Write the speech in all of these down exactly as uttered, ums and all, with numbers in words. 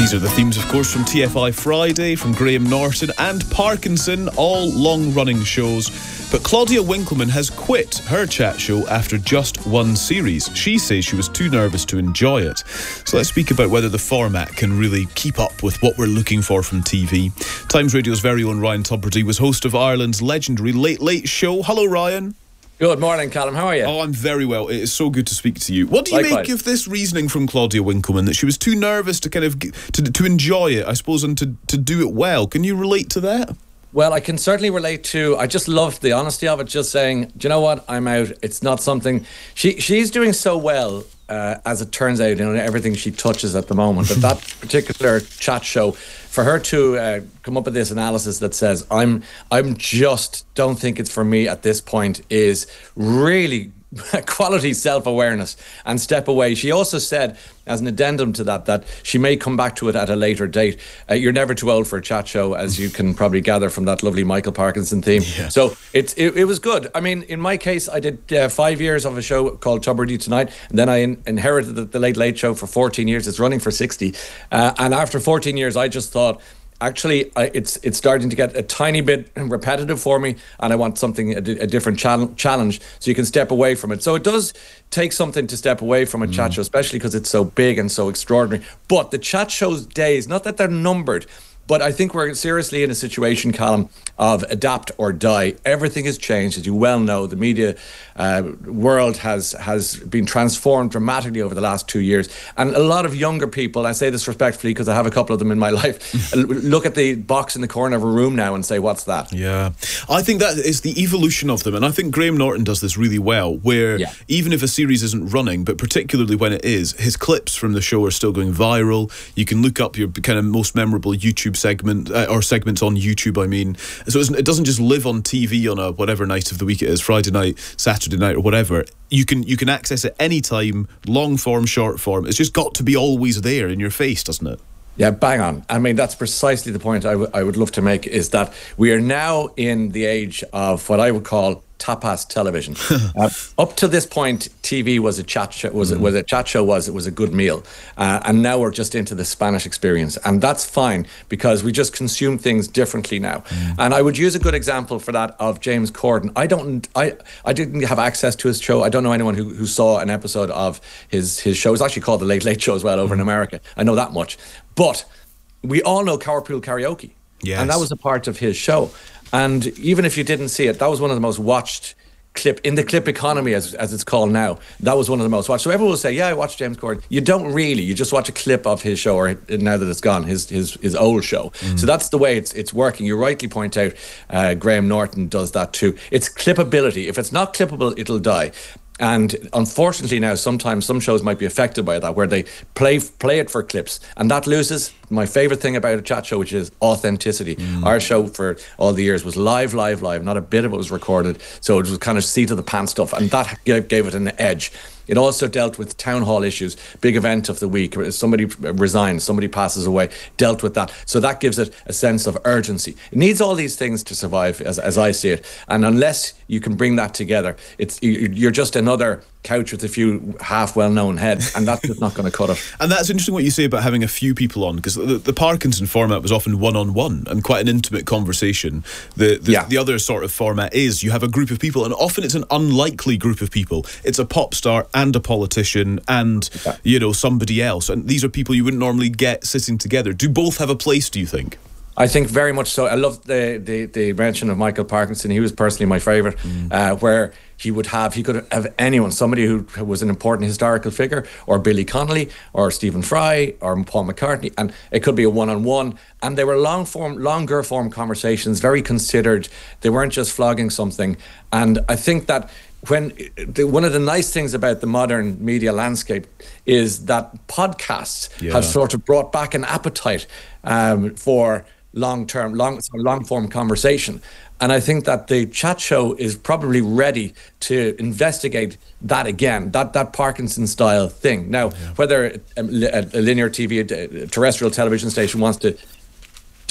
These are the themes, of course, from T F I Friday, from Graham Norton and Parkinson, all long-running shows. But Claudia Winkleman has quit her chat show after just one series. She says she was too nervous to enjoy it. So let's speak about whether the format can really keep up with what we're looking for from T V. Times Radio's very own Ryan Tubridy was host of Ireland's legendary Late Late Show. Hello, Ryan. Good morning, Callum. How are you? Oh, I'm very well. It is so good to speak to you. What do you Likewise. make of this reasoning from Claudia Winkleman that she was too nervous to kind of to to enjoy it, I suppose, and to to do it well? Can you relate to that? Well, I can certainly relate to. I just loved the honesty of it. Just saying, do you know what? I'm out. It's not something she she's doing so well. Uh, as it turns out, in everything she touches at the moment, but that particular chat show, for her to uh, come up with this analysis that says I'm I'm just don't think it's for me at this point is really quality self-awareness and step away. She also said, as an addendum to that, that she may come back to it at a later date. Uh, you're never too old for a chat show, as you can probably gather from that lovely Michael Parkinson theme. Yeah. So it's it, it was good. I mean, in my case, I did uh, five years of a show called Tubridy Tonight, and then I in- inherited the, the Late Late Show for fourteen years. It's running for sixty. Uh, and after fourteen years, I just thought, actually, I, it's it's starting to get a tiny bit repetitive for me, and I want something, a, a different chal- challenge, so you can step away from it. So it does take something to step away from a mm. chat show, especially because it's so big and so extraordinary. But the chat show's days, not that they're numbered, but I think we're seriously in a situation, Callum, of adapt or die. Everything has changed, as you well know. The media uh, world has has been transformed dramatically over the last two years. And a lot of younger people, I say this respectfully because I have a couple of them in my life, look at the box in the corner of a room now and say, what's that? Yeah. I think that is the evolution of them. And I think Graham Norton does this really well, where yeah. even if a series isn't running, but particularly when it is, his clips from the show are still going viral. You can look up your kind of most memorable YouTube segment uh, or segments on YouTube, I mean. So it doesn't just live on T V on a whatever night of the week it is, Friday night, Saturday night or whatever. You can you can access it anytime, long form, short form. It's just got to be always there in your face, doesn't it? Yeah, bang on. I mean, that's precisely the point I, w- I would love to make, is that we are now in the age of what I would call tapas television. uh, up to this point, T V was a chat show. Was, mm. was a chat show was it was a good meal, uh, and now we're just into the Spanish experience, and that's fine because we just consume things differently now. Mm. And I would use a good example for that of James Corden. I don't, I, I didn't have access to his show. I don't know anyone who, who saw an episode of his his show. It's actually called the Late Late Show as well over mm. in America. I know that much, but we all know Carpool Karaoke, yes. and that was a part of his show. And even if you didn't see it, that was one of the most watched clip in the clip economy, as as it's called now. That was one of the most watched. So everyone will say, yeah, I watched James Corden. You don't really. You just watch a clip of his show, or now that it's gone, his his his old show. Mm. So that's the way it's it's working. You rightly point out, uh, Graham Norton does that too. It's clippability. If it's not clippable, it'll die. And unfortunately now, sometimes some shows might be affected by that, where they play play it for clips, and that loses my favourite thing about a chat show, which is authenticity. Mm. Our show for all the years was live, live, live. Not a bit of it was recorded, so it was kind of seat of the pants stuff, and that gave, gave it an edge. It also dealt with town hall issues, big event of the week. Somebody resigns, somebody passes away, dealt with that. So that gives it a sense of urgency. It needs all these things to survive, as, as I see it. And unless you can bring that together, it's you're just another couch with a few half well-known heads, and that's just not going to cut it. And that's interesting what you say about having a few people on, because the, the Parkinson format was often one-on-one and quite an intimate conversation. The the, yeah. the other sort of format is you have a group of people, and often it's an unlikely group of people. It's a pop star and a politician and, yeah. you know, somebody else. And these are people you wouldn't normally get sitting together. Do both have a place, do you think? I think very much so. I love the, the, the mention of Michael Parkinson. He was personally my favourite, mm. uh, where he would have, he could have anyone, somebody who was an important historical figure, or Billy Connolly, or Stephen Fry, or Paul McCartney, and it could be a one-on-one. And they were long form, longer form conversations, very considered. They weren't just flogging something. And I think that when the, one of the nice things about the modern media landscape is that podcasts yeah. have sort of brought back an appetite um, for long-term, long, long-form conversation. And I think that the chat show is probably ready to investigate that again, that that Parkinson-style thing. Now, yeah. whether a, a linear T V, a terrestrial television station wants to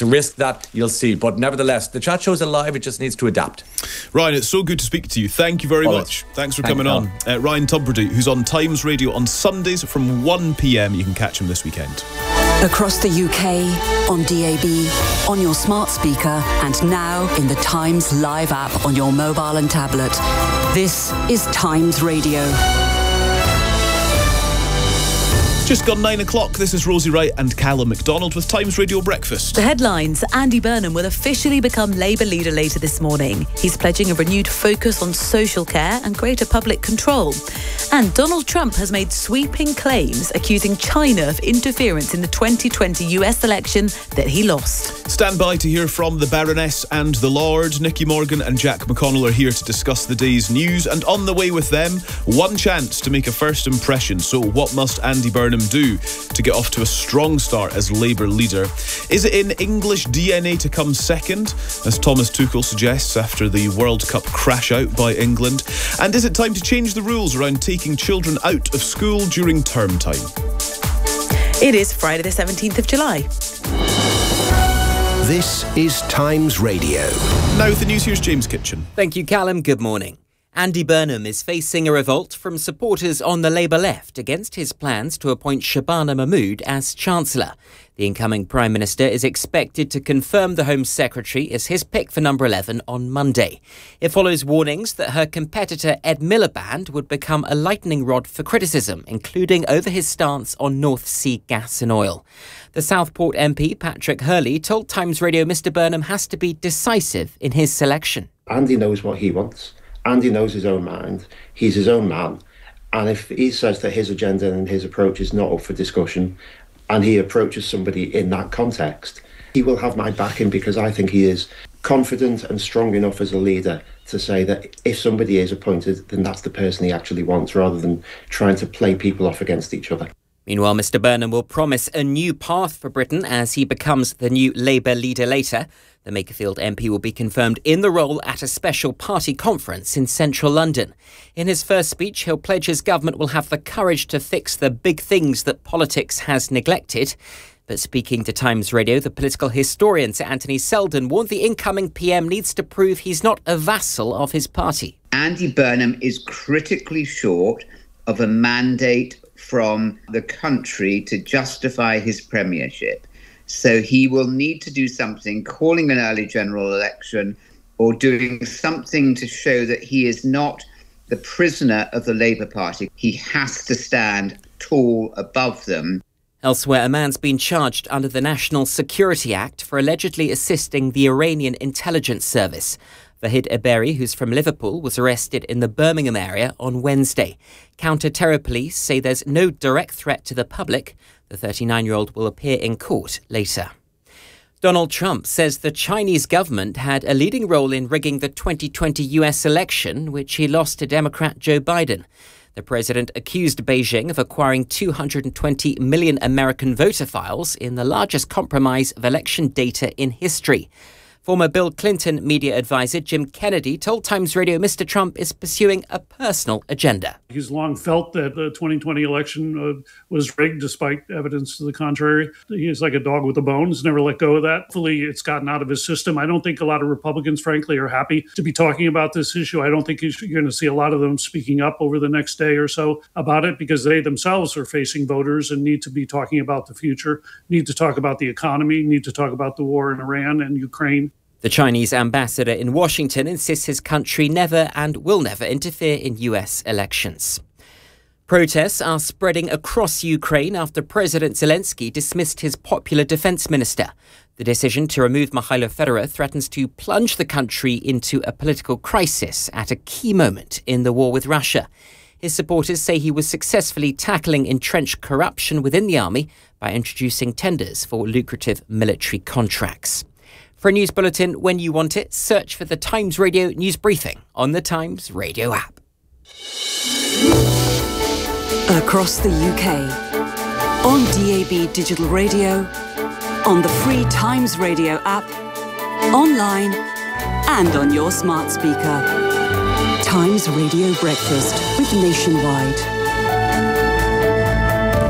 to risk that, you'll see. But nevertheless, the chat show's alive. It just needs to adapt. Ryan, it's so good to speak to you. Thank you very Always. much. Thanks for Thank coming on. Uh, Ryan Tubridy, who's on Times Radio on Sundays from one p.m. You can catch him this weekend. Across the U K, on D A B, on your smart speaker, and now in the Times Live app on your mobile and tablet. This is Times Radio. Just gone nine o'clock. This is Rosie Wright and Callum McDonald with Times Radio Breakfast. The headlines: Andy Burnham will officially become Labour leader later this morning. He's pledging a renewed focus on social care and greater public control. And Donald Trump has made sweeping claims accusing China of interference in the twenty twenty U S election that he lost. Stand by to hear from the Baroness and the Lord. Nicky Morgan and Jack McConnell are here to discuss the day's news, and on the way with them, one chance to make a first impression. So what must Andy Burnham do to get off to a strong start as Labour leader? Is it in English D N A to come second, as Thomas Tuchel suggests after the World Cup crash out by England? And is it time to change the rules around taking children out of school during term time? It is Friday the seventeenth of July. This is Times Radio. Now with the news, here's James Kitchen. Thank you, Callum. Good morning. Andy Burnham is facing a revolt from supporters on the Labour left against his plans to appoint Shabana Mahmood as Chancellor. The incoming Prime Minister is expected to confirm the Home Secretary as his pick for number eleven on Monday. It follows warnings that her competitor Ed Miliband would become a lightning rod for criticism, including over his stance on North Sea gas and oil. The Southport M P Patrick Hurley told Times Radio Mr Burnham has to be decisive in his selection. Andy knows what he wants. Andy knows his own mind. He's his own man. And if he says that his agenda and his approach is not up for discussion, and he approaches somebody in that context, he will have my backing, because I think he is confident and strong enough as a leader to say that if somebody is appointed, then that's the person he actually wants, rather than trying to play people off against each other. Meanwhile, Mr Burnham will promise a new path for Britain as he becomes the new Labour leader later. The Makerfield M P will be confirmed in the role at a special party conference in central London. In his first speech, he'll pledge his government will have the courage to fix the big things that politics has neglected. But speaking to Times Radio, the political historian Sir Anthony Selden warned the incoming P M needs to prove he's not a vassal of his party. Andy Burnham is critically short of a mandate from the country to justify his premiership. So he will need to do something, calling an early general election or doing something to show that he is not the prisoner of the Labour Party. He has to stand tall above them. Elsewhere, a man's been charged under the National Security Act for allegedly assisting the Iranian intelligence service. Vahid Eberi, who's from Liverpool, was arrested in the Birmingham area on Wednesday. Counter-terror police say there's no direct threat to the public. The thirty-nine-year-old will appear in court later. Donald Trump says the Chinese government had a leading role in rigging the twenty twenty U S election, which he lost to Democrat Joe Biden. The president accused Beijing of acquiring two hundred twenty million American voter files in the largest compromise of election data in history. Former Bill Clinton media advisor Jim Kennedy told Times Radio Mr Trump is pursuing a personal agenda. He's long felt that the twenty twenty election uh, was rigged, despite evidence to the contrary. He's like a dog with a bone. He's never let go of that. Hopefully it's gotten out of his system. I don't think a lot of Republicans, frankly, are happy to be talking about this issue. I don't think you're going to see a lot of them speaking up over the next day or so about it, because they themselves are facing voters and need to be talking about the future, need to talk about the economy, need to talk about the war in Iran and Ukraine. The Chinese ambassador in Washington insists his country never and will never interfere in U S elections. Protests are spreading across Ukraine after President Zelensky dismissed his popular defense minister. The decision to remove Mikhailo Fedorov threatens to plunge the country into a political crisis at a key moment in the war with Russia. His supporters say he was successfully tackling entrenched corruption within the army by introducing tenders for lucrative military contracts. For a news bulletin when you want it, search for the Times Radio News Briefing on the Times Radio app. Across the U K, on D A B Digital Radio, on the free Times Radio app, online and on your smart speaker. Times Radio Breakfast with Nationwide.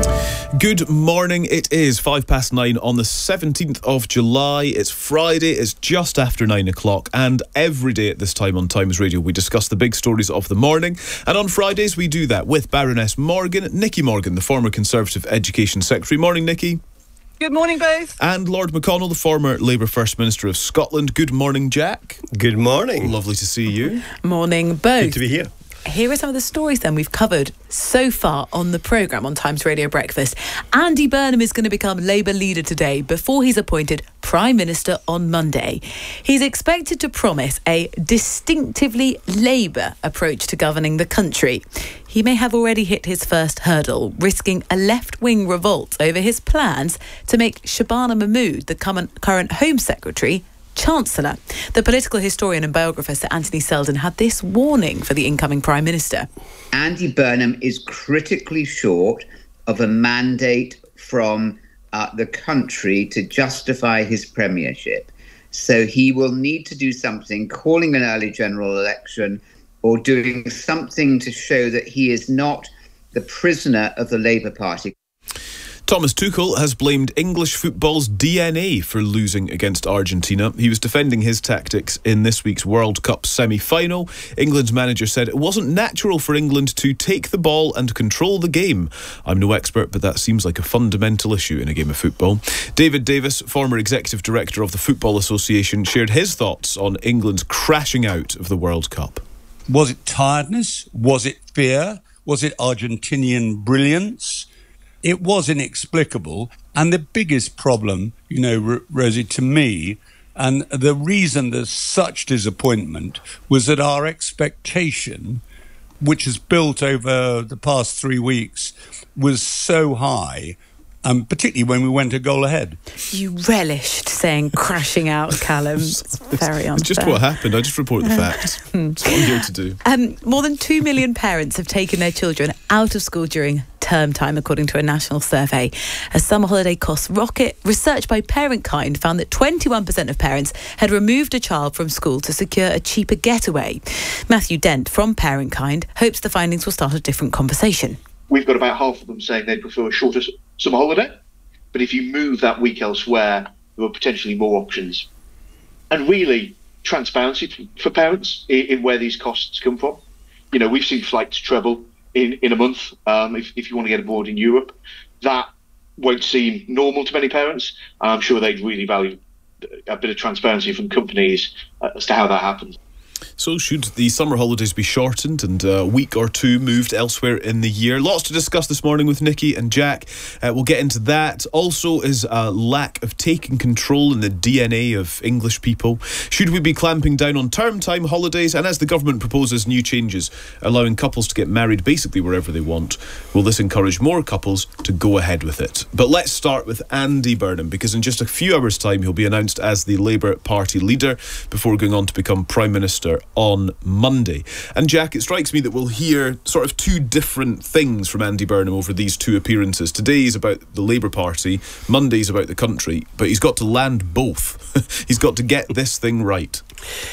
Good morning. It is five past nine on the seventeenth of July. It's Friday. It's just after nine o'clock. And every day at this time on Times Radio, we discuss the big stories of the morning. And on Fridays, we do that with Baroness Morgan, Nicky Morgan, the former Conservative Education Secretary. Morning, Nicky. Good morning, both. And Lord McConnell, the former Labour First Minister of Scotland. Good morning, Jack. Good morning. Lovely to see you. Morning, both. Good to be here. Here are some of the stories then we've covered so far on the programme on Times Radio Breakfast. Andy Burnham is going to become Labour leader today before he's appointed Prime Minister on Monday. He's expected to promise a distinctively Labour approach to governing the country. He may have already hit his first hurdle, risking a left-wing revolt over his plans to make Shabana Mahmood the current Home Secretary Chancellor. The political historian and biographer Sir Anthony Seldon had this warning for the incoming Prime Minister. Andy Burnham is critically short of a mandate from uh, the country to justify his premiership. So he will need to do something, calling an early general election or doing something to show that he is not the prisoner of the Labour Party. Thomas Tuchel has blamed English football's D N A for losing against Argentina. He was defending his tactics in this week's World Cup semi-final. England's manager said it wasn't natural for England to take the ball and control the game. I'm no expert, but that seems like a fundamental issue in a game of football. David Davis, former executive director of the Football Association, shared his thoughts on England's crashing out of the World Cup. Was it tiredness? Was it fear? Was it Argentinian brilliance? It was inexplicable. And the biggest problem, you know, Rosie, to me, and the reason there's such disappointment was that our expectation, which has built over the past three weeks, was so high, um, particularly when we went a goal ahead. You relished saying crashing out, Callum. It's very unfair. It's just what happened. I just report the facts. That's what I'm here to do. Um, more than two million parents have taken their children out of school during term time, according to a national survey. As summer holiday costs rocket, research by Parentkind found that twenty-one percent of parents had removed a child from school to secure a cheaper getaway. Matthew Dent from Parentkind hopes the findings will start a different conversation. We've got about half of them saying they prefer a shorter summer holiday. But if you move that week elsewhere, there are potentially more options. And really, transparency for parents in, in where these costs come from. You know, we've seen flights treble in, in a month. Um, if, if you want to get aboard in Europe, that won't seem normal to many parents. I'm sure they'd really value a bit of transparency from companies uh, as to how that happens. So should the summer holidays be shortened and a week or two moved elsewhere in the year? Lots to discuss this morning with Nicky and Jack. Uh, we'll get into that. Also is a lack of taking control in the D N A of English people. Should we be clamping down on term time holidays? And as the government proposes new changes, allowing couples to get married basically wherever they want, will this encourage more couples to go ahead with it? But let's start with Andy Burnham, because in just a few hours' time he'll be announced as the Labour Party leader before going on to become Prime Minister on Monday. And Jack, it strikes me that we'll hear sort of two different things from Andy Burnham over these two appearances. Today's about the Labour Party, Monday's about the country, but he's got to land both. He's got to get this thing right.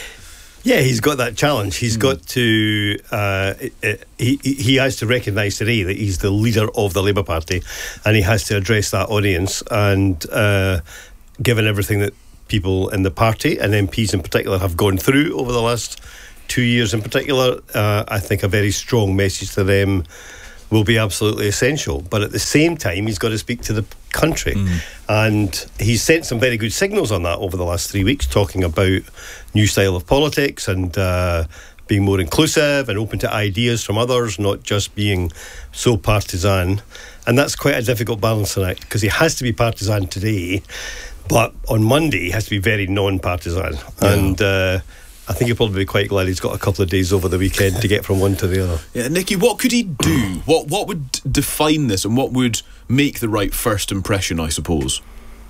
Yeah, he's got that challenge. He's mm. got to, uh, he, he has to recognise today that he's the leader of the Labour Party, and he has to address that audience. And uh, given everything that people in the party and M Ps in particular have gone through over the last two years in particular, uh, I think a very strong message to them will be absolutely essential. But at the same time, he's got to speak to the country. Mm. And he's sent some very good signals on that over the last three weeks, talking about new style of politics and uh, being more inclusive and open to ideas from others, not just being so partisan. And that's quite a difficult balancing act, because he has to be partisan today, but on Monday, he has to be very non-partisan. Yeah. And uh, I think he'll probably be quite glad he's got a couple of days over the weekend to get from one to the other. Yeah, Nicky, what could he do? What what would define this, and what would make the right first impression, I suppose?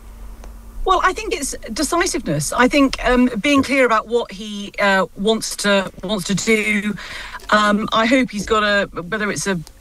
Well, I think it's decisiveness. I think um, being clear about what he uh, wants to wants to do. Um, I hope he's got a, whether it's a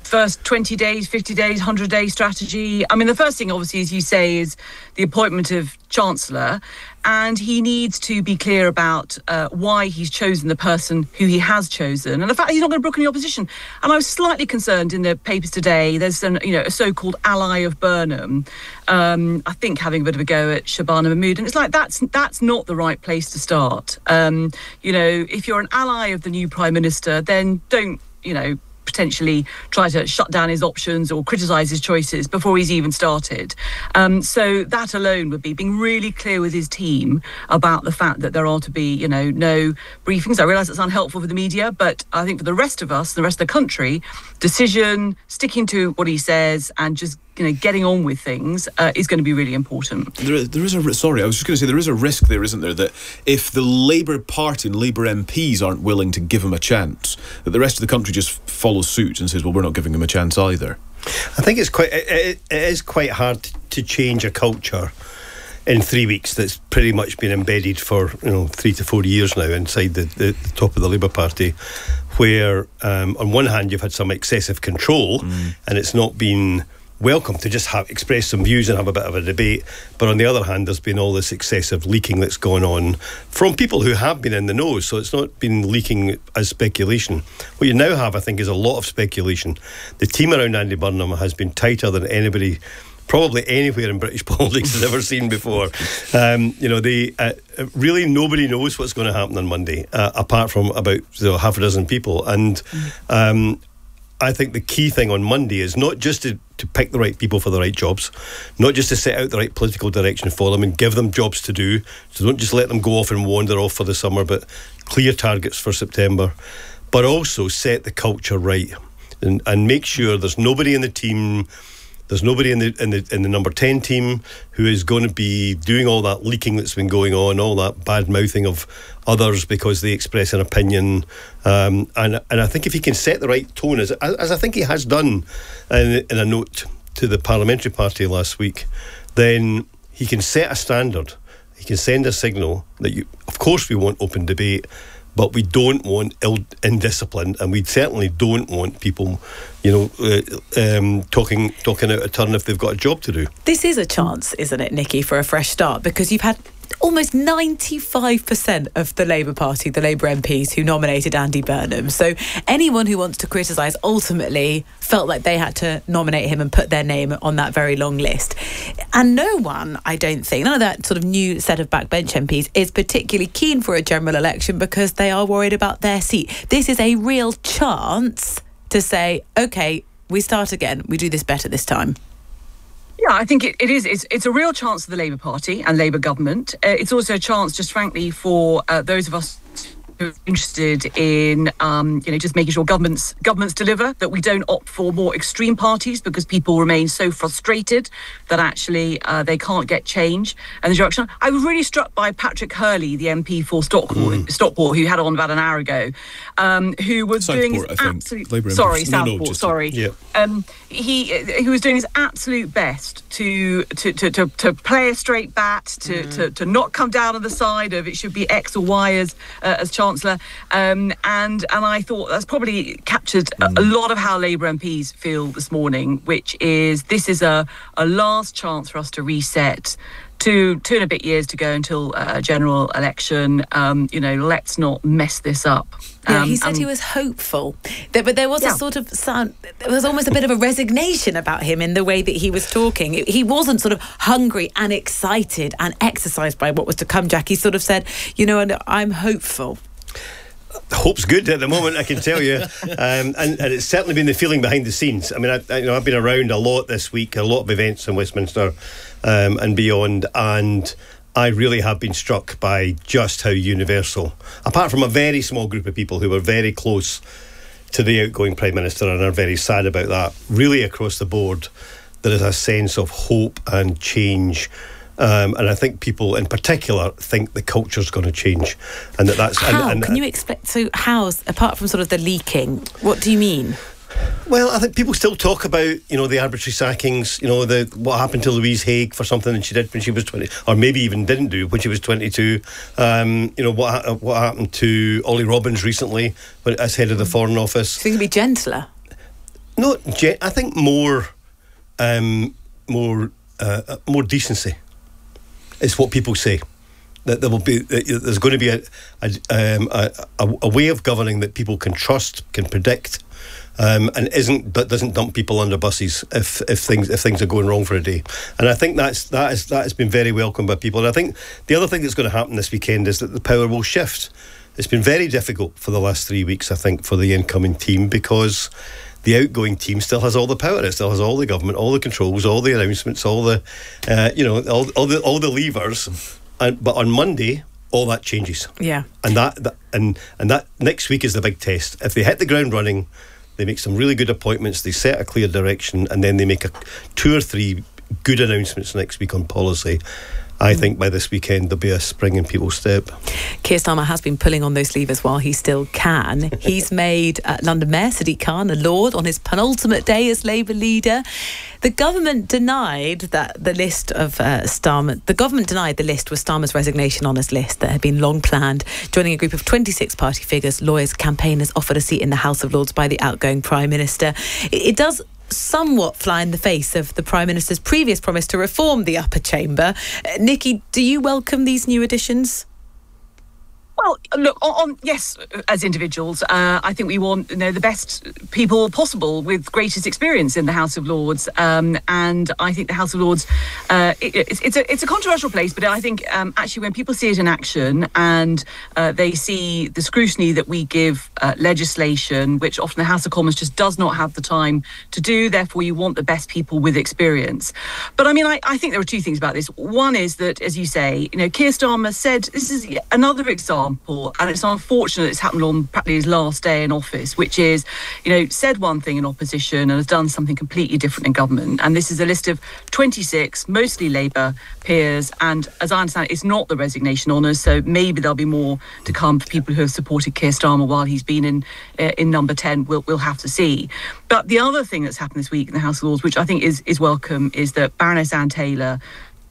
first twenty days, fifty days, one hundred day strategy. I mean, the first thing, obviously, as you say, is the appointment of Chancellor. And he needs to be clear about uh, why he's chosen the person who he has chosen, and the fact that he's not going to brook any opposition. And I was slightly concerned in the papers today. There's an, you know, a so-called ally of Burnham, um, I think, having a bit of a go at Shabana Mahmood, and it's like that's that's not the right place to start. Um, you know, if you're an ally of the new Prime Minister, then don't, you know, potentially try to shut down his options or criticise his choices before he's even started. Um, so that alone would be being really clear with his team about the fact that there are to be, you know, no briefings. I realise it's unhelpful for the media, but I think for the rest of us, the rest of the country, decision, sticking to what he says and just, you know, getting on with things uh, is going to be really important. There, there is a sorry, I was just going to say there is a risk there, isn't there, that if the Labour Party and Labour M Ps aren't willing to give him a chance, that the rest of the country just follows suit and says, well, we're not giving him a chance either. I think it's quite it, it is quite hard to change a culture in three weeks that's pretty much been embedded for, you know, three to four years now inside the, the, the top of the Labour Party, where um, on one hand you've had some excessive control mm. and it's not been welcome to just have express some views and have a bit of a debate, but on the other hand there's been all this excessive leaking that's gone on from people who have been in the know, so it's not been leaking as speculation. What you now have, I think, is a lot of speculation. The team around Andy Burnham has been tighter than anybody probably anywhere in British politics has ever seen before. Um, you know, they uh, really nobody knows what's going to happen on Monday, uh, apart from about you know, half a dozen people. And um, I think the key thing on Monday is not just to, to pick the right people for the right jobs, not just to set out the right political direction for them and give them jobs to do. So don't just let them go off and wander off for the summer, but clear targets for September. But also set the culture right and, and make sure there's nobody in the team, there's nobody in the in the in the number ten team who is going to be doing all that leaking that's been going on, all that bad mouthing of others because they express an opinion. Um, and and I think if he can set the right tone, as as I think he has done in, in a note to the Parliamentary Party last week, then he can set a standard. He can send a signal that, you, of course, we want open debate, but we don't want ill, indiscipline, and we certainly don't want people, you know, uh, um, talking talking out of turn if they've got a job to do. This is a chance, isn't it, Nikki, for a fresh start, because you've had almost ninety-five percent of the Labour Party, the Labour M Ps who nominated Andy Burnham. So anyone who wants to criticise ultimately felt like they had to nominate him and put their name on that very long list. And no one, I don't think, none of that sort of new set of backbench M Ps is particularly keen for a general election because they are worried about their seat. This is a real chance to say, OK, we start again. We do this better this time. Yeah, I think it, it is. It's, it's a real chance for the Labour Party and Labour government. Uh, it's also a chance, just frankly, for uh, those of us who are interested in, um, you know, just making sure governments governments deliver, that we don't opt for more extreme parties because people remain so frustrated that actually uh, they can't get change and the direction. I was really struck by Patrick Hurley, the M P for Stockport, mm. Stockport who you had on about an hour ago, um, who was Southport, doing his absolute sorry, Southport, no, no, sorry. Yeah. Um, he he was doing his absolute best to to to, to, to play a straight bat, to, mm. to to not come down on the side of it should be X or Y as uh, as Chancellor, um, and and I thought that's probably captured mm. a, a lot of how Labour M Ps feel this morning, which is this is a a last chance for us to reset. Two, two and a bit years to go until a uh, general election. Um, you know, let's not mess this up. Yeah, um, he said um, he was hopeful, but there was yeah. a sort of sound. There was almost a bit of a resignation about him in the way that he was talking. He wasn't sort of hungry and excited and exercised by what was to come. Jack, he sort of said, "You know, and I'm hopeful." Hope's good at the moment, I can tell you, um, and, and it's certainly been the feeling behind the scenes. I mean, I, I, you know, I've been around a lot this week, a lot of events in Westminster um, and beyond, and I really have been struck by just how universal, apart from a very small group of people who were very close to the outgoing Prime Minister and are very sad about that, really across the board, there is a sense of hope and change. Um, and I think people in particular think the culture's going to change, and that that's how and, and, can you explain? So, how's apart from sort of the leaking? What do you mean? Well, I think people still talk about, you know, the arbitrary sackings. You know, the what happened to Louise Haigh for something that she did when she was twenty, or maybe even didn't do when she was twenty-two. Um, you know, what what happened to Ollie Robbins recently as head of the Foreign Office. So you can be gentler. not. I think more, um, more, uh, more decency is what people say. That there will be, there's going to be a a, um, a a way of governing that people can trust, can predict, um, and isn't that doesn't dump people under buses if if things if things are going wrong for a day. And I think that's that is that has been very welcomed by people. And I think the other thing that's going to happen this weekend is that the power will shift. It's been very difficult for the last three weeks, I think, for the incoming team, because the outgoing team still has all the power. It still has all the government, all the controls, all the announcements, all the uh, you know all all the all the levers. And, but on Monday, all that changes. Yeah. And that, that and and that next week is the big test. If they hit the ground running, they make some really good appointments, they set a clear direction, and then they make a two or three good announcements next week on policy. I think by this weekend there'll be a spring in people's step. Keir Starmer has been pulling on those levers while he still can. He's made uh, London Mayor Sadiq Khan a Lord on his penultimate day as Labour leader. The government denied that the list of uh, Starmer, the government denied the list was Starmer's resignation on his list that had been long planned. Joining a group of twenty-six party figures, lawyers, campaigners offered a seat in the House of Lords by the outgoing Prime Minister. It, it does somewhat fly in the face of the Prime Minister's previous promise to reform the upper chamber. Uh, Nikki, do you welcome these new additions? Well, look, on, on yes, as individuals, uh, I think we want you know the best people possible with greatest experience in the House of Lords, um, and I think the House of Lords, uh, it, it's, it's a it's a controversial place, but I think um, actually when people see it in action and uh, they see the scrutiny that we give uh, legislation, which often the House of Commons just does not have the time to do, therefore you want the best people with experience. But I mean, I, I think there are two things about this. One is that, as you say, you know, Keir Starmer said this is another example. And it's unfortunate it's happened on practically his last day in office, which is, you know, said one thing in opposition and has done something completely different in government. And this is a list of twenty-six, mostly Labour peers. And as I understand it, it's not the resignation honours. So maybe there'll be more to come for people who have supported Keir Starmer while he's been in uh, in number ten. We'll, we'll have to see. But the other thing that's happened this week in the House of Lords, which I think is, is welcome, is that Baroness Anne Taylor.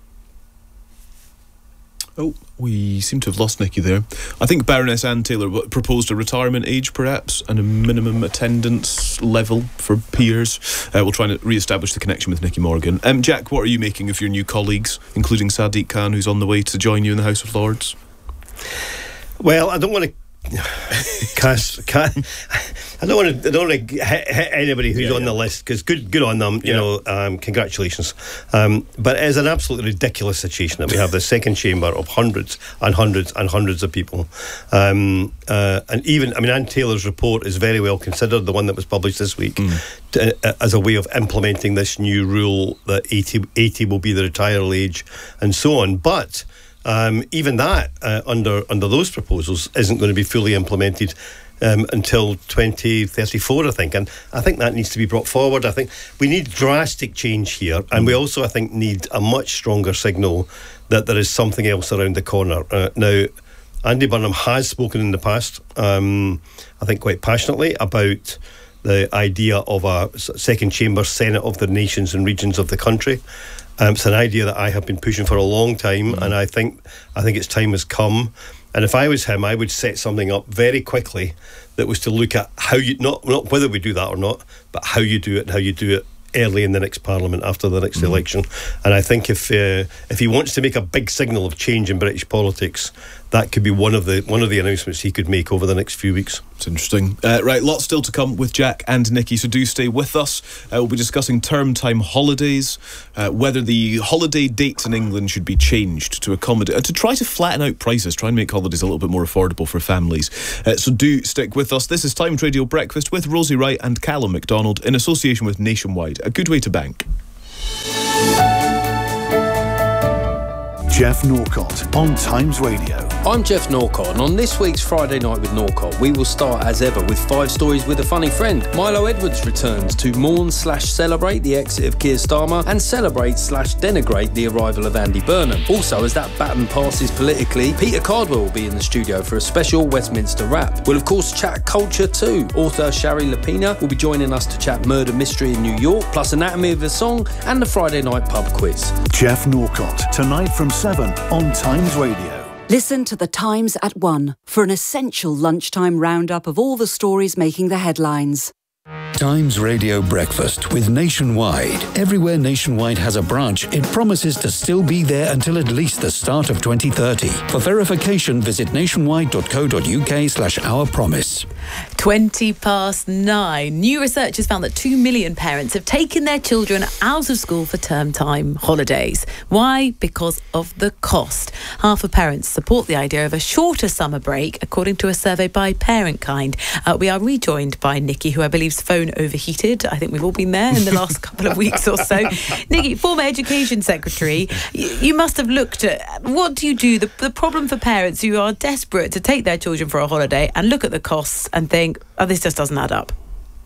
Oh, we seem to have lost Nikki there. I think Baroness Anne Taylor proposed a retirement age, perhaps, and a minimum attendance level for peers. Uh, we'll try and re-establish the connection with Nicky Morgan. Um, Jack, what are you making of your new colleagues, including Sadiq Khan, who's on the way to join you in the House of Lords? Well, I don't want to cast, cast I don't want to I don't want to hit, hit anybody who's yeah, on yeah. the list, because good good on them, you yeah. know, um, congratulations, um, but it is an absolutely ridiculous situation that we have the second chamber of hundreds and hundreds and hundreds of people, um, uh, and even I mean Anne Taylor's report is very well considered, the one that was published this week, mm. to, uh, as a way of implementing this new rule that eighty, eighty will be the retirement age and so on. But Um, even that, uh, under under those proposals, isn't going to be fully implemented um, until twenty thirty-four, I think. And I think that needs to be brought forward. I think we need drastic change here. And we also, I think, need a much stronger signal that there is something else around the corner. Uh, now, Andy Burnham has spoken in the past, um, I think quite passionately, about the idea of a second chamber Senate of the nations and regions of the country. Um, it's an idea that I have been pushing for a long time, mm. and I think I think its time has come. And if I was him, I would set something up very quickly that was to look at how you not not whether we do that or not, but how you do it and how you do it early in the next Parliament after the next mm. election. And I think if uh, if he wants to make a big signal of change in British politics, that could be one of the one of the announcements he could make over the next few weeks. It's interesting. Uh, right, lots still to come with Jack and Nikki, so do stay with us. Uh, we'll be discussing term time holidays, uh, whether the holiday dates in England should be changed to accommodate, uh, to try to flatten out prices, try and make holidays a little bit more affordable for families. Uh, so do stick with us. This is Times Radio Breakfast with Rosie Wright and Callum McDonald in association with Nationwide, a good way to bank. Jeff Norcott on Times Radio. I'm Jeff Norcott, and on this week's Friday Night with Norcott, we will start as ever with five stories with a funny friend. Milo Edwards returns to mourn slash celebrate the exit of Keir Starmer and celebrate slash denigrate the arrival of Andy Burnham. Also, as that baton passes politically, Peter Cardwell will be in the studio for a special Westminster Wrap. We'll of course chat culture too. Author Shari Lapina will be joining us to chat murder mystery in New York, plus Anatomy of a Song and the Friday Night Pub Quiz. Jeff Norcott, tonight from seven on Times Radio. Listen to The Times at one for an essential lunchtime roundup of all the stories making the headlines. Times Radio Breakfast with Nationwide. Everywhere Nationwide has a branch, it promises to still be there until at least the start of twenty thirty. For verification, visit nationwide.co.uk slash our promise. twenty past nine. New research has found that two million parents have taken their children out of school for term time holidays. Why? Because of the cost. Half of parents support the idea of a shorter summer break, according to a survey by Parentkind. Uh, we are rejoined by Nikki, who I believe's phone overheated. I think we've all been there in the last couple of weeks or so. Nikki, former Education Secretary, you, you must have looked at, what do you do? The, the problem for parents who are desperate to take their children for a holiday and look at the costs and think, oh, this just doesn't add up.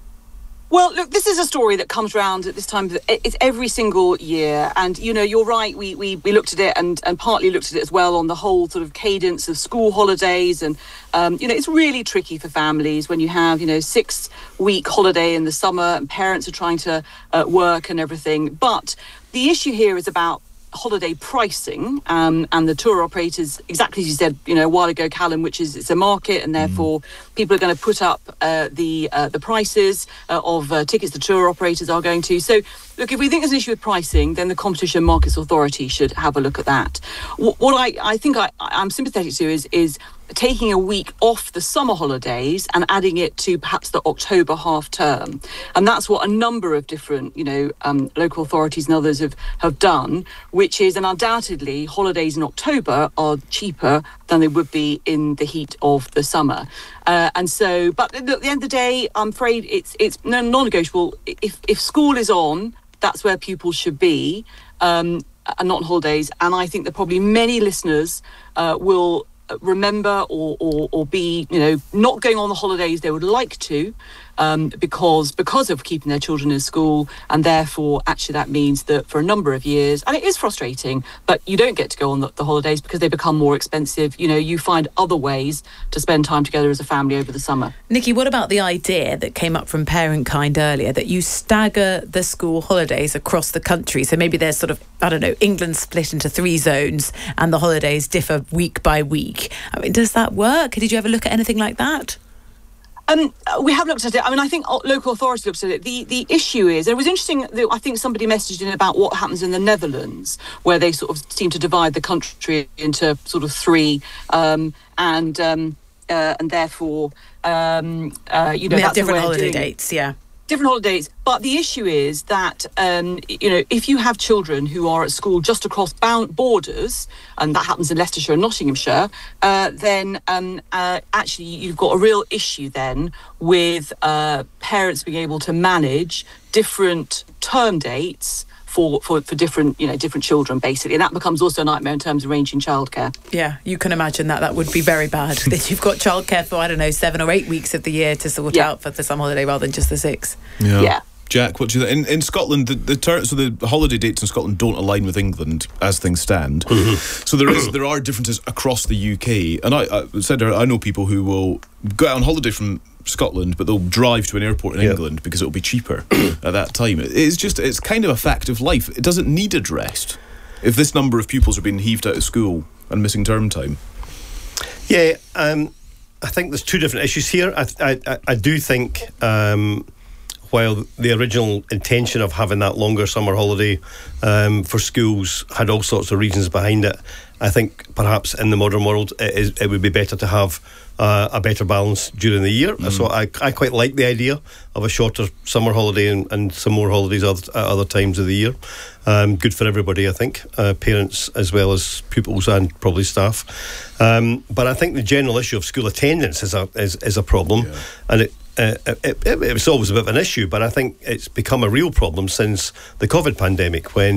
Well, look, this is a story that comes round at this time. It's every single year. And, you know, you're right. We we, we looked at it and, and partly looked at it as well on the whole sort of cadence of school holidays. And, um, you know, it's really tricky for families when you have, you know, six week holiday in the summer and parents are trying to uh, work and everything. But the issue here is about holiday pricing um, and the tour operators, exactly as you said, you know, a while ago, Callum, which is it's a market and therefore mm. people are going to put up uh, the uh, the prices uh, of uh, tickets the tour operators are going to. So, look, if we think there's an issue with pricing, then the Competition and Markets Authority should have a look at that. What, what I, I think I, I'm sympathetic to is is taking a week off the summer holidays and adding it to perhaps the October half term. And that's what a number of different, you know, um, local authorities and others have, have done, which is, and undoubtedly, holidays in October are cheaper than they would be in the heat of the summer. Uh, and so, but at the end of the day, I'm afraid it's it's non-negotiable. If, if school is on, that's where pupils should be, um, and not on holidays. And I think that probably many listeners uh, will remember or, or or be, you know, not going on the holidays they would like to um, because because of keeping their children in school, and therefore actually that means that for a number of years, and it is frustrating, but you don't get to go on the, the holidays because they become more expensive. You know, you find other ways to spend time together as a family over the summer. Nikki, what about the idea that came up from Parentkind earlier that you stagger the school holidays across the country? So maybe there's sort of, I don't know, England split into three zones and the holidays differ week by week. I mean, does that work? Did you ever look at anything like that? Um, we have looked at it. I mean, I think local authorities looked at it. The the issue is, it was interesting that I think somebody messaged in about what happens in the Netherlands, where they sort of seem to divide the country into sort of three, um, and um, uh, and therefore, um, uh, you know, they have that's different a way of holiday doing it. dates, yeah. Different holidays. But the issue is that, um, you know, if you have children who are at school just across bound borders, and that happens in Leicestershire and Nottinghamshire, uh, then um, uh, actually you've got a real issue then with uh, parents being able to manage different term dates for, for, for different, you know, different children, basically. And that becomes also a nightmare in terms of arranging childcare. Yeah, you can imagine that. That would be very bad. That you've got childcare for, I don't know, seven or eight weeks of the year to sort yeah. out for the summer holiday rather than just the six. Yeah. yeah. Jack, what do you think? In, in Scotland, the, the ter- so the holiday dates in Scotland don't align with England as things stand. Mm-hmm. So there is there are differences across the U K. And I, I said I know people who will go out on holiday from Scotland, but they'll drive to an airport in yep. England because it'll be cheaper at that time. It's just, it's kind of a fact of life. It doesn't need addressed if this number of pupils are being heaved out of school and missing term time. Yeah, um, I think there's two different issues here. I, I, I do think um, while the original intention of having that longer summer holiday um, for schools had all sorts of reasons behind it, I think perhaps in the modern world it, is, it would be better to have uh, a better balance during the year. Mm. So I, I quite like the idea of a shorter summer holiday and, and some more holidays other, at other times of the year. Um, good for everybody, I think, uh, parents as well as pupils and probably staff. Um, but I think the general issue of school attendance is a is, is a problem, yeah. and it. Uh, it, it, it was always a bit of an issue, but I think it's become a real problem since the COVID pandemic, when